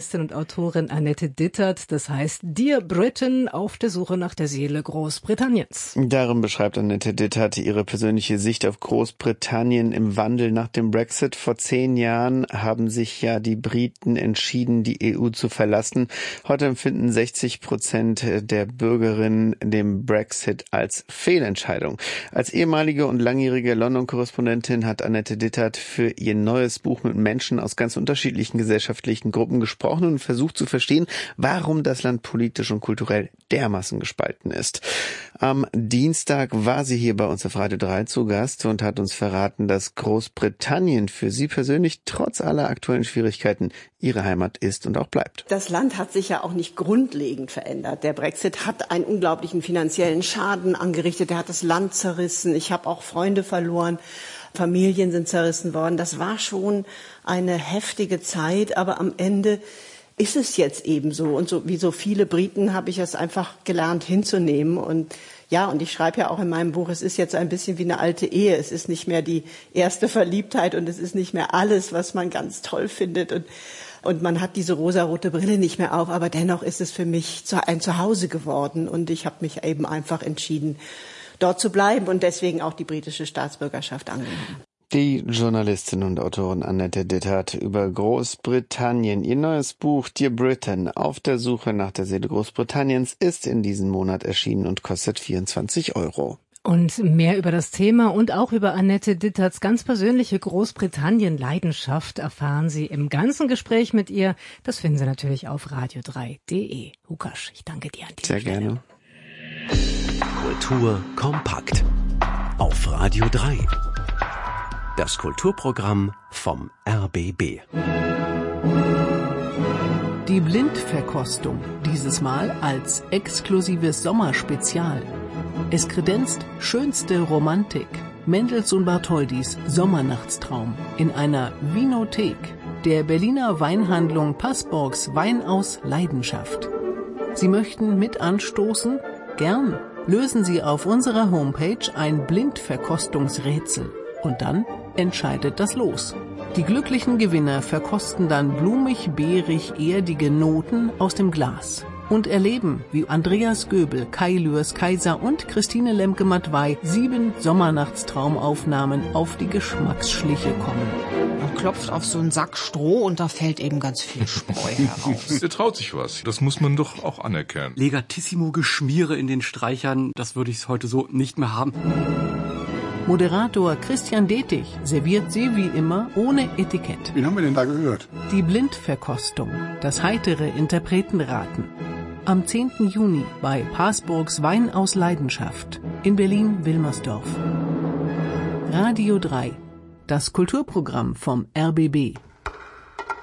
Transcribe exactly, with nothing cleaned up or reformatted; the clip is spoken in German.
Journalistin und Autorin Annette Dittert. Das heißt Dear Britain, auf der Suche nach der Seele Großbritanniens. Darin beschreibt Annette Dittert ihre persönliche Sicht auf Großbritannien im Wandel nach dem Brexit. Vor zehn Jahren haben sich ja die Briten entschieden, die E U zu verlassen. Heute empfinden sechzig Prozent der Bürgerinnen den Brexit als Fehlentscheidung. Als ehemalige und langjährige London-Korrespondentin hat Annette Dittert für ihr neues Buch mit Menschen aus ganz unterschiedlichen gesellschaftlichen Gruppen gesprochen und versucht zu verstehen, warum das Land politisch und kulturell dermaßen gespalten ist. Am Dienstag war sie hier bei uns auf Radio drei zu Gast und hat uns verraten, dass Großbritannien für sie persönlich trotz aller aktuellen Schwierigkeiten ihre Heimat ist und auch bleibt. Das Land hat sich ja auch nicht grundlegend verändert. Der Brexit hat einen unglaublichen finanziellen Schaden angerichtet. Er hat das Land zerrissen. Ich habe auch Freunde verloren. Familien sind zerrissen worden. Das war schon eine heftige Zeit, aber am Ende ist es jetzt eben so. Und so wie so viele Briten habe ich es einfach gelernt hinzunehmen. Und ja, und ich schreibe ja auch in meinem Buch, es ist jetzt ein bisschen wie eine alte Ehe. Es ist nicht mehr die erste Verliebtheit und es ist nicht mehr alles, was man ganz toll findet. Und, und man hat diese rosarote Brille nicht mehr auf. Aber dennoch ist es für mich ein Zuhause geworden. Und ich habe mich eben einfach entschieden, dort zu bleiben und deswegen auch die britische Staatsbürgerschaft angenommen. Die Journalistin und Autorin Annette Dittert über Großbritannien. Ihr neues Buch Dear Britain, auf der Suche nach der Seele Großbritanniens, ist in diesem Monat erschienen und kostet vierundzwanzig Euro. Und mehr über das Thema und auch über Annette Ditterts ganz persönliche Großbritannien-Leidenschaft erfahren Sie im ganzen Gespräch mit ihr. Das finden Sie natürlich auf radio drei punkt de. Hukasch, ich danke dir an dieser Sehr Stelle. gerne. Kultur kompakt auf Radio drei. Das Kulturprogramm vom R B B. Die Blindverkostung, dieses Mal als exklusives Sommerspezial. Es kredenzt schönste Romantik. Mendelssohn Bartholdys Sommernachtstraum in einer Winothek der Berliner Weinhandlung Passborgs Wein aus Leidenschaft. Sie möchten mit anstoßen? Gern. Lösen Sie auf unserer Homepage ein Blindverkostungsrätsel und dann entscheidet das Los. Die glücklichen Gewinner verkosten dann blumig-beerig-erdige Noten aus dem Glas und erleben, wie Andreas Göbel, Kai Lührs Kaiser und Christine Lemke-Matwei sieben Sommernachtstraumaufnahmen auf die Geschmacksschliche kommen. Man klopft auf so einen Sack Stroh und da fällt eben ganz viel Spreu heraus. Der traut sich was. Das muss man doch auch anerkennen. Legatissimo Geschmiere in den Streichern, das würde ich heute so nicht mehr haben. Moderator Christian Detig serviert sie wie immer ohne Etikett. Wen haben wir denn da gehört? Die Blindverkostung, das heitere Interpretenraten. Am zehnten Juni bei Passburgs Wein aus Leidenschaft in Berlin-Wilmersdorf. Radio drei, das Kulturprogramm vom R B B.